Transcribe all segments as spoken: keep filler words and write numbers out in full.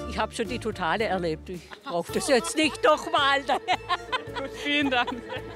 ich habe schon die Totale erlebt. Ich brauche das jetzt nicht nochmal. Gut, vielen Dank.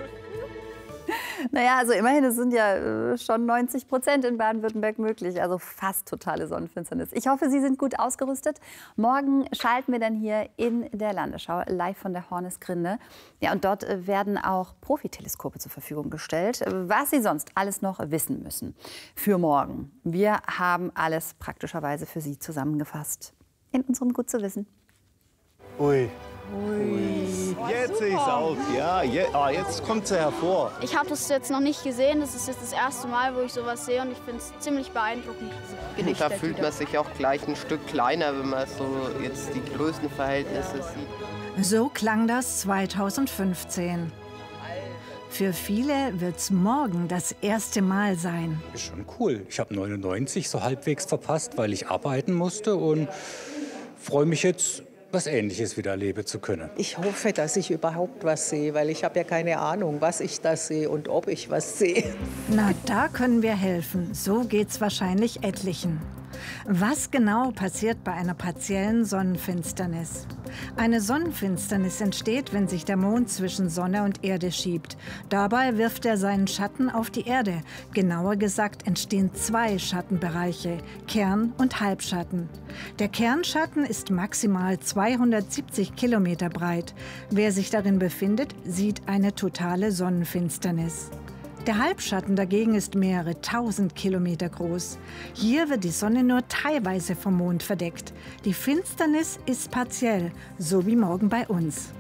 Naja, also immerhin, es sind ja äh, schon neunzig Prozent in Baden-Württemberg möglich, also fast totale Sonnenfinsternis. Ich hoffe, Sie sind gut ausgerüstet. Morgen schalten wir dann hier in der Landesschau live von der Hornisgrinde. Ja, und dort äh, werden auch Profiteleskope zur Verfügung gestellt, äh, was Sie sonst alles noch wissen müssen für morgen. Wir haben alles praktischerweise für Sie zusammengefasst in unserem Gut zu wissen. Ui. Ui. Jetzt sehe ich es auch. Ja, je, ah, jetzt kommt sie hervor. Ich habe das jetzt noch nicht gesehen. Das ist jetzt das erste Mal, wo ich sowas sehe. Und ich finde es ziemlich beeindruckend. Da fühlt man sich auch gleich ein Stück kleiner, wenn man so jetzt die Größenverhältnisse sieht. So klang das zweitausendfünfzehn. Für viele wird es morgen das erste Mal sein. Ist schon cool. Ich habe neunundneunzig so halbwegs verpasst, weil ich arbeiten musste und freue mich jetzt, was Ähnliches wieder erleben zu können. Ich hoffe, dass ich überhaupt was sehe, weil ich habe ja keine Ahnung, was ich da sehe und ob ich was sehe. Na, da können wir helfen. So geht's wahrscheinlich etlichen. Was genau passiert bei einer partiellen Sonnenfinsternis? Eine Sonnenfinsternis entsteht, wenn sich der Mond zwischen Sonne und Erde schiebt. Dabei wirft er seinen Schatten auf die Erde. Genauer gesagt entstehen zwei Schattenbereiche, Kern- und Halbschatten. Der Kernschatten ist maximal zweihundertsiebzig Kilometer breit. Wer sich darin befindet, sieht eine totale Sonnenfinsternis. Der Halbschatten dagegen ist mehrere tausend Kilometer groß. Hier wird die Sonne nur teilweise vom Mond verdeckt. Die Finsternis ist partiell, so wie morgen bei uns.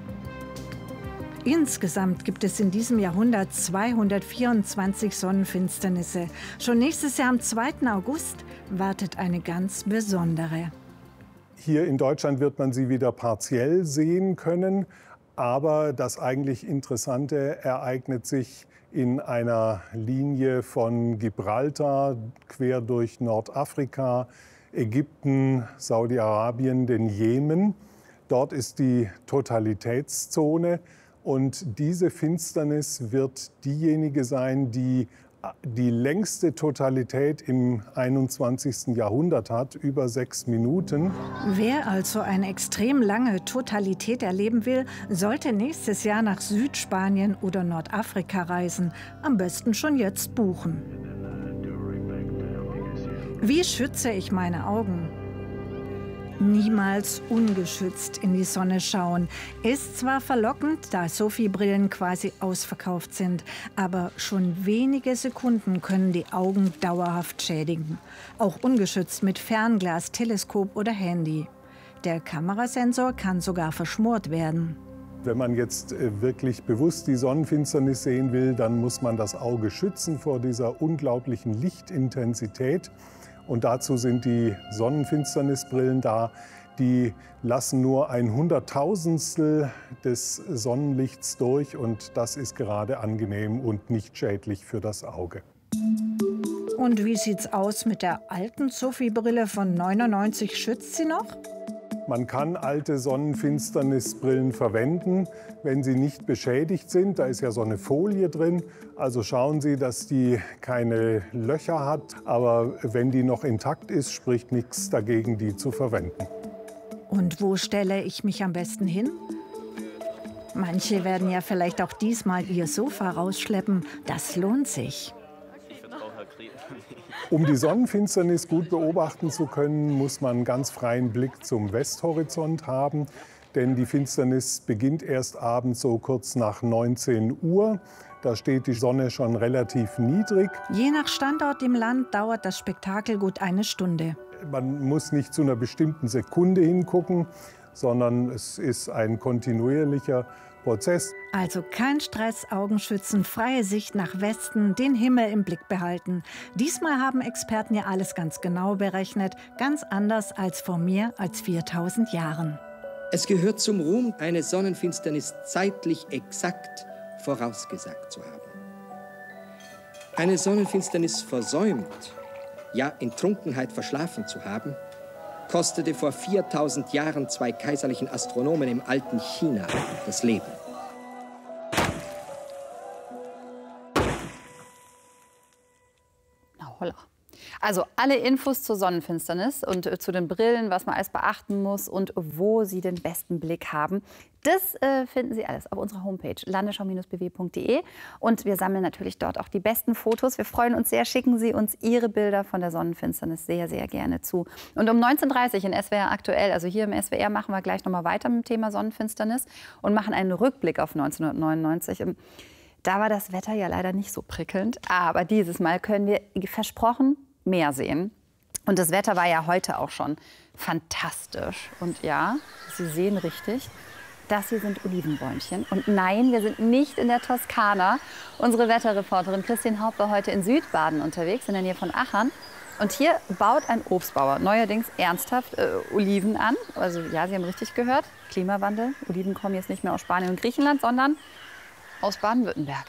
Insgesamt gibt es in diesem Jahrhundert zweihundertvierundzwanzig Sonnenfinsternisse. Schon nächstes Jahr am zweiten August wartet eine ganz besondere. Hier in Deutschland wird man sie wieder partiell sehen können. Aber das eigentlich Interessante ereignet sich in einer Linie von Gibraltar quer durch Nordafrika, Ägypten, Saudi-Arabien, den Jemen. Dort ist die Totalitätszone und diese Finsternis wird diejenige sein, die die längste Totalität im einundzwanzigsten Jahrhundert hat, über sechs Minuten. Wer also eine extrem lange Totalität erleben will, sollte nächstes Jahr nach Südspanien oder Nordafrika reisen. Am besten schon jetzt buchen. Wie schütze ich meine Augen? Niemals ungeschützt in die Sonne schauen. Ist zwar verlockend, da Sofie-Brillen quasi ausverkauft sind, aber schon wenige Sekunden können die Augen dauerhaft schädigen. Auch ungeschützt mit Fernglas, Teleskop oder Handy. Der Kamerasensor kann sogar verschmort werden. Wenn man jetzt wirklich bewusst die Sonnenfinsternis sehen will, dann muss man das Auge schützen vor dieser unglaublichen Lichtintensität. Und dazu sind die Sonnenfinsternisbrillen da. Die lassen nur ein Hunderttausendstel des Sonnenlichts durch. Und das ist gerade angenehm und nicht schädlich für das Auge. Und wie sieht's aus mit der alten Sofie-Brille von neunundneunzig? Schützt sie noch? Man kann alte Sonnenfinsternisbrillen verwenden, wenn sie nicht beschädigt sind. Da ist ja so eine Folie drin. Also schauen Sie, dass die keine Löcher hat. Aber wenn die noch intakt ist, spricht nichts dagegen, die zu verwenden. Und wo stelle ich mich am besten hin? Manche werden ja vielleicht auch diesmal ihr Sofa rausschleppen. Das lohnt sich. Um die Sonnenfinsternis gut beobachten zu können, muss man einen ganz freien Blick zum Westhorizont haben. Denn die Finsternis beginnt erst abends so kurz nach neunzehn Uhr. Da steht die Sonne schon relativ niedrig. Je nach Standort im Land dauert das Spektakel gut eine Stunde. Man muss nicht zu einer bestimmten Sekunde hingucken, sondern es ist ein kontinuierlicher Prozess. Also kein Stress, Augen schützen, freie Sicht nach Westen, den Himmel im Blick behalten. Diesmal haben Experten ja alles ganz genau berechnet, ganz anders als vor mehr als viertausend Jahren. Es gehört zum Ruhm, eine Sonnenfinsternis zeitlich exakt vorausgesagt zu haben. Eine Sonnenfinsternis versäumt, ja in Trunkenheit verschlafen zu haben, kostete vor viertausend Jahren zwei kaiserlichen Astronomen im alten China das Leben. Na holla. Also alle Infos zur Sonnenfinsternis und äh, zu den Brillen, was man alles beachten muss und wo Sie den besten Blick haben. Das äh, finden Sie alles auf unserer Homepage landesschau Bindestrich b w punkt de. Und wir sammeln natürlich dort auch die besten Fotos. Wir freuen uns sehr. Schicken Sie uns Ihre Bilder von der Sonnenfinsternis sehr, sehr gerne zu. Und um neunzehn Uhr dreißig in S W R aktuell, also hier im S W R, machen wir gleich noch mal weiter mit dem Thema Sonnenfinsternis und machen einen Rückblick auf neunzehnhundertneunundneunzig. Da war das Wetter ja leider nicht so prickelnd. Aber dieses Mal können wir versprochen mehr sehen. Und das Wetter war ja heute auch schon fantastisch. Und ja, Sie sehen richtig, das hier sind Olivenbäumchen. Und nein, wir sind nicht in der Toskana. Unsere Wetterreporterin Christine Haupt war heute in Südbaden unterwegs, in der Nähe von Achern. Und hier baut ein Obstbauer neuerdings ernsthaft äh, Oliven an. Also ja, Sie haben richtig gehört, Klimawandel. Oliven kommen jetzt nicht mehr aus Spanien und Griechenland, sondern aus Baden-Württemberg.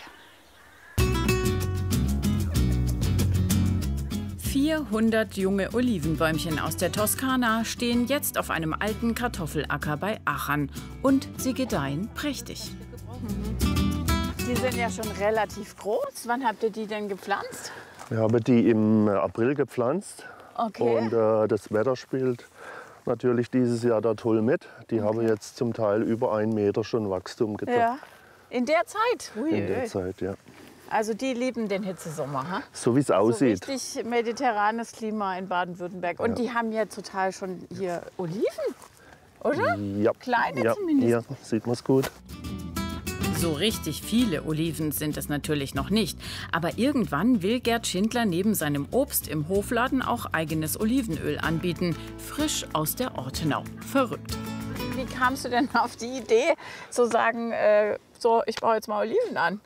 vierhundert junge Olivenbäumchen aus der Toskana stehen jetzt auf einem alten Kartoffelacker bei Achern. Und sie gedeihen prächtig. Die sind ja schon relativ groß. Wann habt ihr die denn gepflanzt? Wir haben die im April gepflanzt. Okay. Und äh, das Wetter spielt natürlich dieses Jahr da toll mit. Die okay. haben jetzt zum Teil über einen Meter schon Wachstum gebracht. Ja. In der Zeit? Ui, In der Zeit, ja. Also die lieben den Hitzesommer, ha? So wie es aussieht. So richtig mediterranes Klima in Baden-Württemberg. Und ja. die haben ja total schon hier Oliven, oder? Ja. Kleine ja. zumindest. Ja, sieht man es gut. So richtig viele Oliven sind es natürlich noch nicht. Aber irgendwann will Gerd Schindler neben seinem Obst im Hofladen auch eigenes Olivenöl anbieten. Frisch aus der Ortenau. Verrückt. Wie kamst du denn auf die Idee, zu sagen, äh, so, ich baue jetzt mal Oliven an?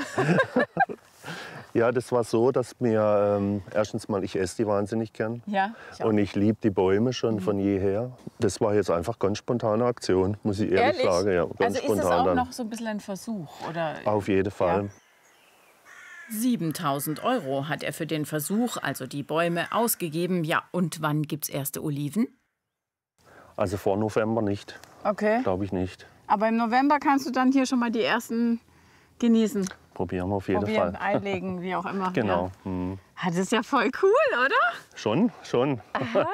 Ja, das war so, dass mir ähm, erstens mal, ich esse die wahnsinnig gern. Ja, ich auch. Und ich liebe die Bäume schon mhm. von jeher. Das war jetzt einfach ganz spontane Aktion, muss ich ehrlich, ehrlich? sagen. Ja, ganz also ist spontan es auch dann. noch so ein bisschen ein Versuch? Oder? Auf jeden Fall. Ja. siebentausend Euro hat er für den Versuch, also die Bäume, ausgegeben. Ja, und wann gibt's erste Oliven? Also vor November nicht. Okay. Glaube ich nicht. Aber im November kannst du dann hier schon mal die ersten genießen. Probieren wir auf jeden Probieren, Fall. einlegen, wie auch immer. Genau. Ja. Hm. Das ist ja voll cool, oder? Schon, schon. Aha.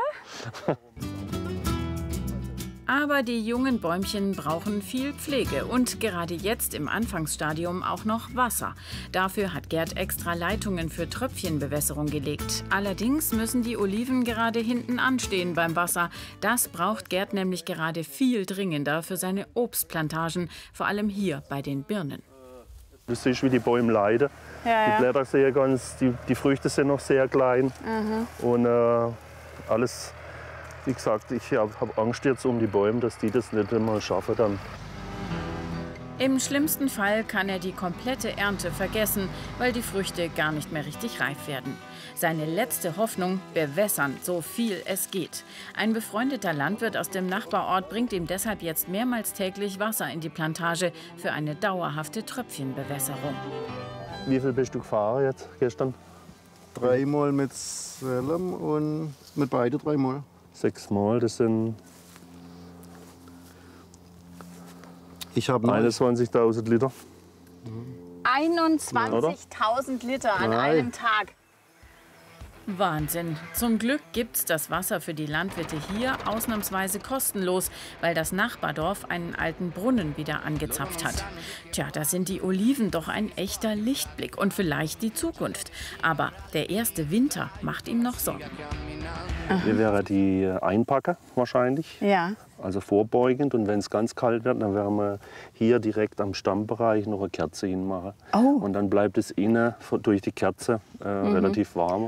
Aber die jungen Bäumchen brauchen viel Pflege und gerade jetzt im Anfangsstadium auch noch Wasser. Dafür hat Gerd extra Leitungen für Tröpfchenbewässerung gelegt. Allerdings müssen die Oliven gerade hinten anstehen beim Wasser. Das braucht Gerd nämlich gerade viel dringender für seine Obstplantagen, vor allem hier bei den Birnen. Du siehst, wie die Bäume leiden. Ja, die ja. Blätter sehr ganz, die, die Früchte sind noch sehr klein. Mhm. Und äh, alles, wie gesagt, ich habe hab Angst jetzt um die Bäume, dass die das nicht einmal schaffen dann. Im schlimmsten Fall kann er die komplette Ernte vergessen, weil die Früchte gar nicht mehr richtig reif werden. Seine letzte Hoffnung: bewässern, so viel es geht. Ein befreundeter Landwirt aus dem Nachbarort bringt ihm deshalb jetzt mehrmals täglich Wasser in die Plantage für eine dauerhafte Tröpfchenbewässerung. Wie viel bist du gefahren jetzt gestern? Dreimal mit Swellem und mit beide dreimal. Sechsmal, das sind ich habe einundzwanzigtausend Liter. einundzwanzigtausend Liter an Nein. einem Tag. Wahnsinn. Zum Glück gibt's das Wasser für die Landwirte hier ausnahmsweise kostenlos, weil das Nachbardorf einen alten Brunnen wieder angezapft hat. Tja, da sind die Oliven doch ein echter Lichtblick und vielleicht die Zukunft. Aber der erste Winter macht ihm noch Sorgen. Wir werden die einpacken wahrscheinlich, Ja. also vorbeugend. Und wenn es ganz kalt wird, dann werden wir hier direkt am Stammbereich noch eine Kerze hinmachen. Oh. Und dann bleibt es innen durch die Kerze äh, Mhm. relativ warm.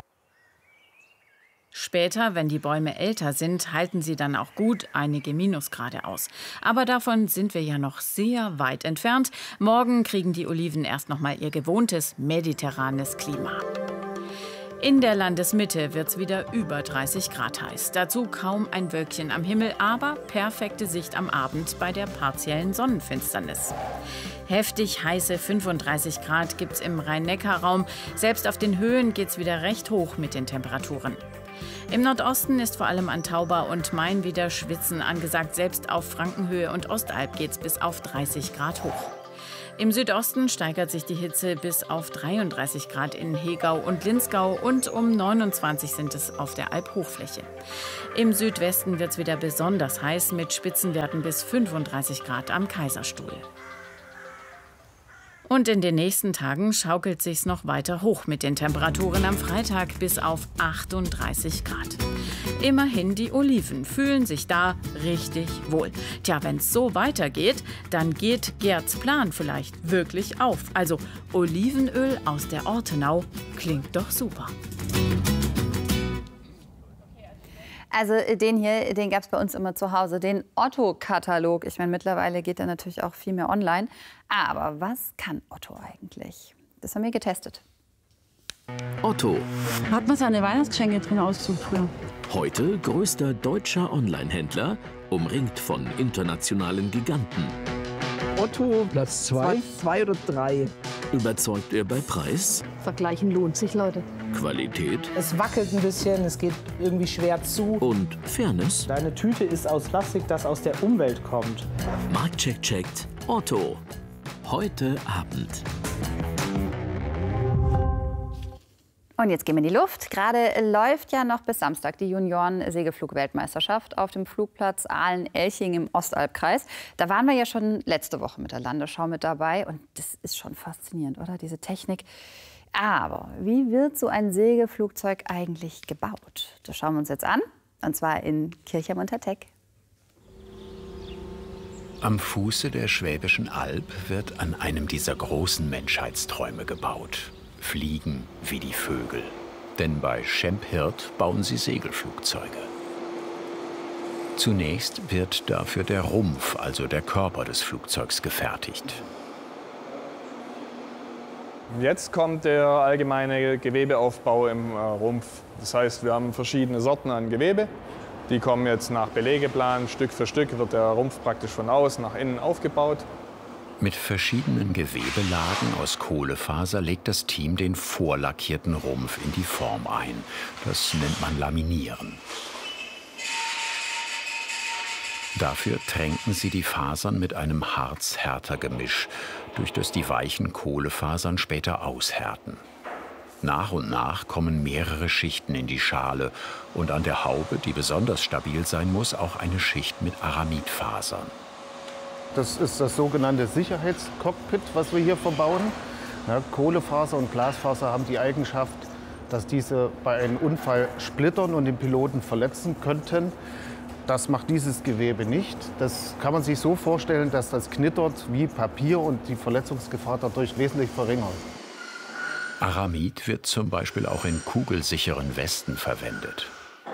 Später, wenn die Bäume älter sind, halten sie dann auch gut einige Minusgrade aus. Aber davon sind wir ja noch sehr weit entfernt. Morgen kriegen die Oliven erst noch mal ihr gewohntes mediterranes Klima. In der Landesmitte wird es wieder über dreißig Grad heiß. Dazu kaum ein Wölkchen am Himmel, aber perfekte Sicht am Abend bei der partiellen Sonnenfinsternis. Heftig heiße fünfunddreißig Grad gibt es im Rhein-Neckar-Raum. Selbst auf den Höhen geht es wieder recht hoch mit den Temperaturen. Im Nordosten ist vor allem an Tauber und Main wieder Schwitzen angesagt. Selbst auf Frankenhöhe und Ostalb geht es bis auf dreißig Grad hoch. Im Südosten steigert sich die Hitze bis auf dreiunddreißig Grad in Hegau und Linzgau und um neunundzwanzig sind es auf der Alphochfläche. Im Südwesten wird es wieder besonders heiß mit Spitzenwerten bis fünfunddreißig Grad am Kaiserstuhl. Und in den nächsten Tagen schaukelt sich's noch weiter hoch mit den Temperaturen am Freitag bis auf achtunddreißig Grad. Immerhin die Oliven fühlen sich da richtig wohl. Tja, wenn's so weitergeht, dann geht Gerds Plan vielleicht wirklich auf. Also Olivenöl aus der Ortenau klingt doch super. Also den hier, den gab es bei uns immer zu Hause, den Otto-Katalog. Ich meine, mittlerweile geht er natürlich auch viel mehr online. Aber was kann Otto eigentlich? Das haben wir getestet. Otto. Hat man seine Weihnachtsgeschenke drin ausgesucht früher? Heute größter deutscher Onlinehändler, umringt von internationalen Giganten. Otto Platz zwei. Zwei oder drei. Überzeugt er bei Preis? Vergleichen lohnt sich, Leute. Qualität? Es wackelt ein bisschen, es geht irgendwie schwer zu. Und Fairness? Deine Tüte ist aus Plastik, das aus der Umwelt kommt. Marktcheck checkt Otto. Heute Abend. Und jetzt gehen wir in die Luft. Gerade läuft ja noch bis Samstag die Junioren-Segelflug-Weltmeisterschaft auf dem Flugplatz Aalen-Elching im Ostalbkreis. Da waren wir ja schon letzte Woche mit der Landesschau mit dabei. Und das ist schon faszinierend, oder? Diese Technik. Aber wie wird so ein Segelflugzeug eigentlich gebaut? Das schauen wir uns jetzt an. Und zwar in Kirchheim unter Teck. Am Fuße der Schwäbischen Alb wird an einem dieser großen Menschheitsträume gebaut. Fliegen wie die Vögel. Denn bei Schemp Hirt bauen sie Segelflugzeuge. Zunächst wird dafür der Rumpf, also der Körper des Flugzeugs, gefertigt. Jetzt kommt der allgemeine Gewebeaufbau im äh, Rumpf. Das heißt, wir haben verschiedene Sorten an Gewebe. Die kommen jetzt nach Belegeplan. Stück für Stück wird der Rumpf praktisch von außen nach innen aufgebaut. Mit verschiedenen Gewebelagen aus Kohlefaser legt das Team den vorlackierten Rumpf in die Form ein. Das nennt man Laminieren. Dafür tränken sie die Fasern mit einem Harz-Härter-Gemisch, durch das die weichen Kohlefasern später aushärten. Nach und nach kommen mehrere Schichten in die Schale und an der Haube, die besonders stabil sein muss, auch eine Schicht mit Aramidfasern. Das ist das sogenannte Sicherheitscockpit, was wir hier verbauen. Ja, Kohlefaser und Glasfaser haben die Eigenschaft, dass diese bei einem Unfall splittern und den Piloten verletzen könnten. Das macht dieses Gewebe nicht. Das kann man sich so vorstellen, dass das knittert wie Papier und die Verletzungsgefahr dadurch wesentlich verringert. Aramid wird zum Beispiel auch in kugelsicheren Westen verwendet.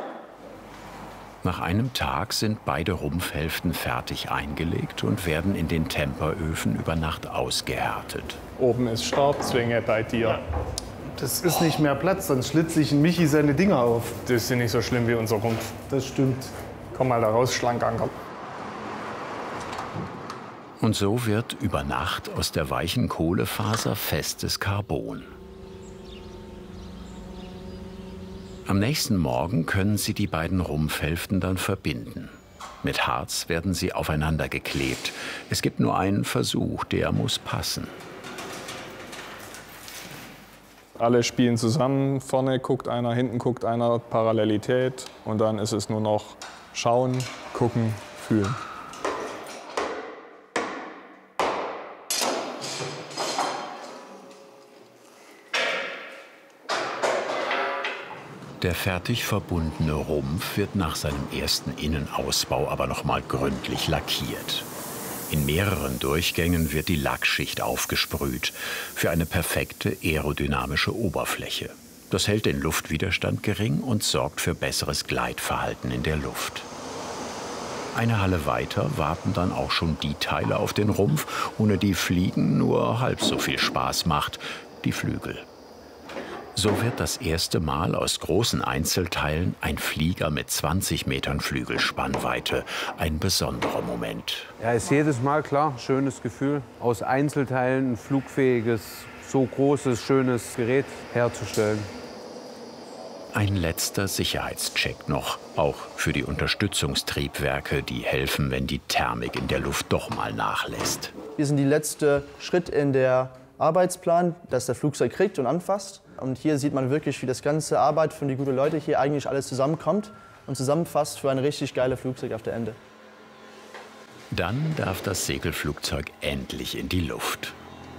Nach einem Tag sind beide Rumpfhälften fertig eingelegt und werden in den Temperöfen über Nacht ausgehärtet. Oben ist Staubzwinge bei dir. Das ist nicht mehr Platz, sonst schlitze ich in Michi seine Dinger auf. Das ist nicht so schlimm wie unser Rumpf. Das stimmt. Komm mal da raus, Schlankanker. Und so wird über Nacht aus der weichen Kohlefaser festes Carbon. Am nächsten Morgen können sie die beiden Rumpfhälften dann verbinden. Mit Harz werden sie aufeinander geklebt. Es gibt nur einen Versuch, der muss passen. Alle spielen zusammen. Vorne guckt einer, hinten guckt einer, Parallelität. Und dann ist es nur noch schauen, gucken, fühlen. Der fertig verbundene Rumpf wird nach seinem ersten Innenausbau aber noch mal gründlich lackiert. In mehreren Durchgängen wird die Lackschicht aufgesprüht für eine perfekte aerodynamische Oberfläche. Das hält den Luftwiderstand gering und sorgt für besseres Gleitverhalten in der Luft. Eine Halle weiter warten dann auch schon die Teile auf den Rumpf, ohne die Fliegen nur halb so viel Spaß macht, die Flügel. So wird das erste Mal aus großen Einzelteilen ein Flieger mit zwanzig Metern Flügelspannweite. Ein besonderer Moment. Ja, ist jedes Mal klar, schönes Gefühl, aus Einzelteilen ein flugfähiges, so großes, schönes Gerät herzustellen. Ein letzter Sicherheitscheck noch, auch für die Unterstützungstriebwerke, die helfen, wenn die Thermik in der Luft doch mal nachlässt. Wir sind der letzte Schritt in der Arbeitsplan, dass der Flugzeug kriegt und anfasst. Und hier sieht man wirklich, wie das ganze Arbeit von den guten Leuten hier eigentlich alles zusammenkommt und zusammenfasst für ein richtig geiles Flugzeug auf der Ende. Dann darf das Segelflugzeug endlich in die Luft.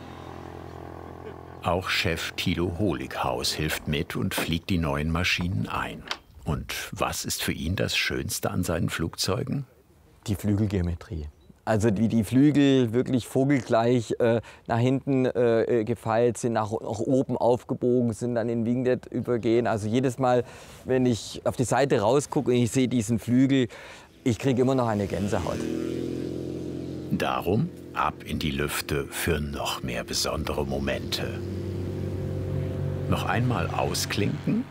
Auch Chef Thilo Holighaus hilft mit und fliegt die neuen Maschinen ein. Und was ist für ihn das Schönste an seinen Flugzeugen? Die Flügelgeometrie. Also wie die Flügel wirklich vogelgleich äh, nach hinten äh, gefeilt sind, nach, nach oben aufgebogen sind, dann in Winglet übergehen. Also jedes Mal, wenn ich auf die Seite rausgucke und ich sehe diesen Flügel, ich kriege immer noch eine Gänsehaut. Darum ab in die Lüfte für noch mehr besondere Momente. Noch einmal ausklinken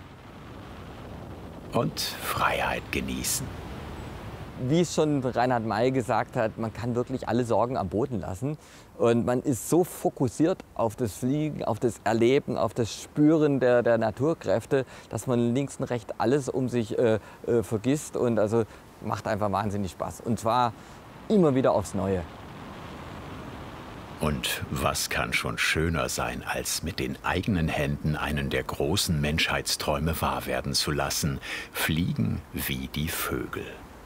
und Freiheit genießen. Wie schon Reinhard May gesagt hat, man kann wirklich alle Sorgen am Boden lassen. Und man ist so fokussiert auf das Fliegen, auf das Erleben, auf das Spüren der, der Naturkräfte, dass man links und rechts alles um sich äh, äh, vergisst. Und also macht einfach wahnsinnig Spaß. Und zwar immer wieder aufs Neue. Und was kann schon schöner sein, als mit den eigenen Händen einen der großen Menschheitsträume wahr werden zu lassen? Fliegen wie die Vögel.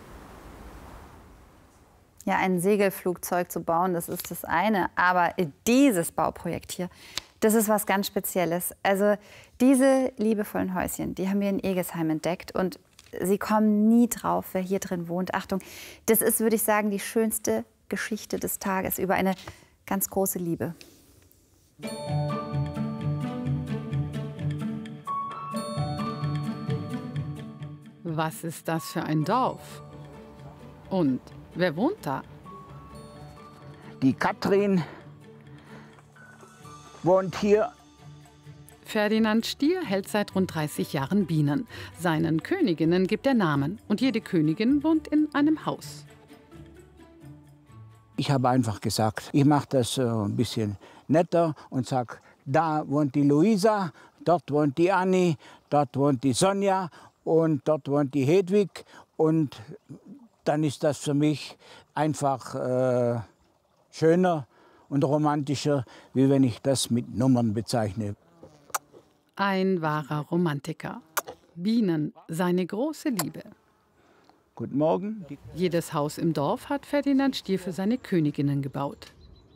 Ja, ein Segelflugzeug zu bauen, das ist das eine. Aber dieses Bauprojekt hier, das ist was ganz Spezielles. Also diese liebevollen Häuschen, die haben wir in Egesheim entdeckt. Und Sie kommen nie drauf, wer hier drin wohnt. Achtung, das ist, würde ich sagen, die schönste Geschichte des Tages über eine ganz große Liebe. Was ist das für ein Dorf? Und wer wohnt da? Die Katrin wohnt hier. Ferdinand Stier hält seit rund dreißig Jahren Bienen. Seinen Königinnen gibt er Namen. Und jede Königin wohnt in einem Haus. Ich habe einfach gesagt, ich mache das äh, ein bisschen netter und sage, da wohnt die Luisa, dort wohnt die Anni, dort wohnt die Sonja und dort wohnt die Hedwig. Und dann ist das für mich einfach äh, schöner und romantischer, wie wenn ich das mit Nummern bezeichne. Ein wahrer Romantiker. Bienen, seine große Liebe. Guten Morgen. Jedes Haus im Dorf hat Ferdinand Stier für seine Königinnen gebaut.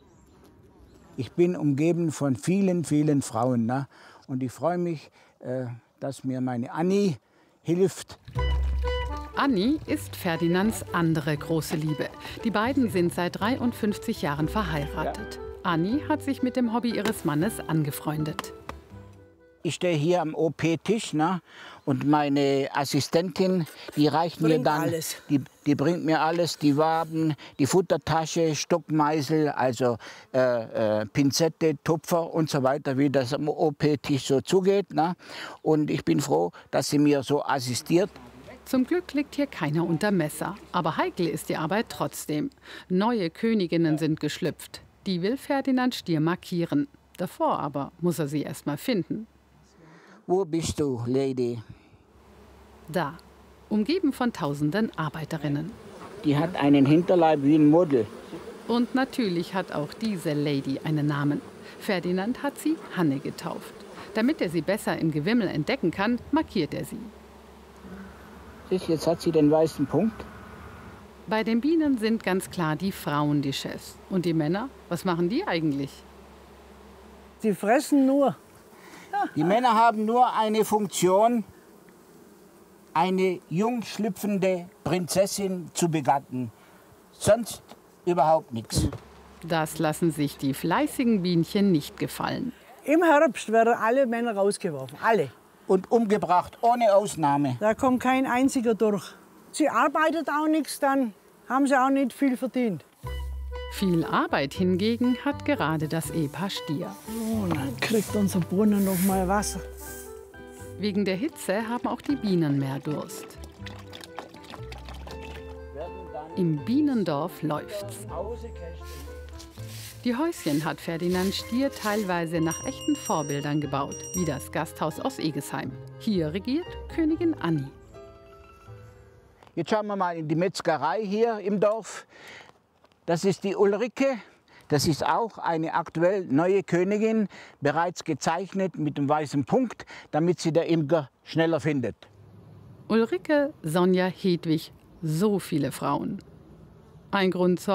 Ich bin umgeben von vielen, vielen Frauen. Ne? Und ich freue mich, äh, dass mir meine Anni hilft. Anni ist Ferdinands andere große Liebe. Die beiden sind seit dreiundfünfzig Jahren verheiratet. Anni hat sich mit dem Hobby ihres Mannes angefreundet. Ich stehe hier am O P-Tisch, ne? Und meine Assistentin, die reicht bringt mir dann, alles. Die, die bringt mir alles, die Waben, die Futtertasche, Stockmeißel, also äh, äh, Pinzette, Tupfer und so weiter, wie das am O P-Tisch so zugeht. Ne? Und ich bin froh, dass sie mir so assistiert. Zum Glück liegt hier keiner unter Messer. Aber heikel ist die Arbeit trotzdem. Neue Königinnen sind geschlüpft. Die will Ferdinand Stier markieren. Davor aber muss er sie erst mal finden. Wo bist du, Lady? Da, umgeben von tausenden Arbeiterinnen. Die hat einen Hinterleib wie ein Model. Und natürlich hat auch diese Lady einen Namen. Ferdinand hat sie Hanne getauft. Damit er sie besser im Gewimmel entdecken kann, markiert er sie. Jetzt hat sie den weißen Punkt. Bei den Bienen sind ganz klar die Frauen die Chefs. Und die Männer, was machen die eigentlich? Sie fressen nur. Die Männer haben nur eine Funktion, eine jung schlüpfende Prinzessin zu begatten. Sonst überhaupt nichts. Das lassen sich die fleißigen Bienchen nicht gefallen. Im Herbst werden alle Männer rausgeworfen, alle. Und umgebracht, ohne Ausnahme. Da kommt kein einziger durch. Sie arbeitet auch nichts, dann haben sie auch nicht viel verdient. Viel Arbeit hingegen hat gerade das Ehepaar Stier. Oh, dann kriegt unser Brunnen noch mal Wasser. Wegen der Hitze haben auch die Bienen mehr Durst. Im Bienendorf läuft's. Die Häuschen hat Ferdinand Stier teilweise nach echten Vorbildern gebaut, wie das Gasthaus aus Egesheim. Hier regiert Königin Anni. Jetzt schauen wir mal in die Metzgerei hier im Dorf. Das ist die Ulrike, Das ist auch eine aktuell neue Königin, bereits gezeichnet mit dem weißen Punkt, damit sie der Imker schneller findet. Ulrike, Sonja, Hedwig, so viele Frauen. Ein Grund zur